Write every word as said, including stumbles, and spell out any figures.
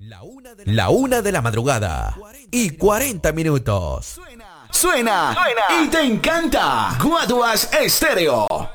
La una de la madrugada y cuarenta minutos. Suena, suena y te encanta. Guaduas Estéreo.